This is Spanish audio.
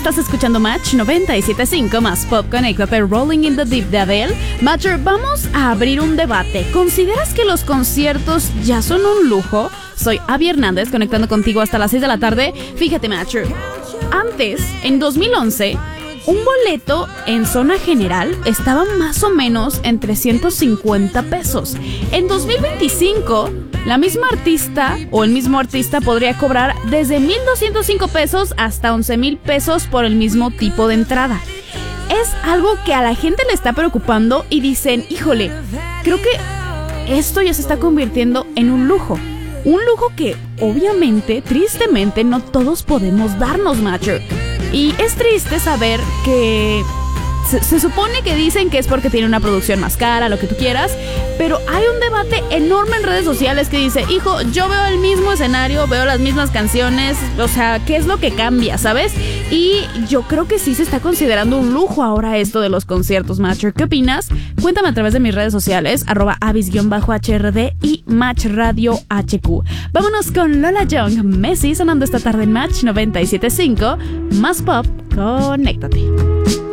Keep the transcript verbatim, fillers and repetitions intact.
Estás escuchando Match noventa y siete punto cinco más Pop. Conéctate. Rolling in the Deep de Adele. Matcher, vamos a abrir un debate. ¿Consideras que los conciertos ya son un lujo? Soy Abby Hernández, conectando contigo hasta las seis de la tarde. Fíjate, Matcher, antes, en dos mil once, un boleto en zona general estaba más o menos en trescientos cincuenta pesos. En dos mil veinticinco, la misma artista o el mismo artista podría cobrar desde mil doscientos cinco pesos hasta once mil pesos por el mismo tipo de entrada. Es algo que a la gente le está preocupando y dicen, híjole, creo que esto ya se está convirtiendo en un lujo. Un lujo que, obviamente, tristemente, no todos podemos darnos, Matcher. Y es triste saber que se, se supone que dicen que es porque tiene una producción más cara, lo que tú quieras, pero hay un debate enorme en redes sociales que dice, hijo, yo veo el mismo escenario, veo las mismas canciones, o sea, ¿qué es lo que cambia, sabes? Y yo creo que sí se está considerando un lujo ahora esto de los conciertos, Matcher. ¿Qué opinas? Cuéntame a través de mis redes sociales, arroba avis-H R D y Match Radio H Q. Vámonos con Lola Young, Messi, sonando esta tarde en Match noventa y siete punto cinco, más Pop, conéctate.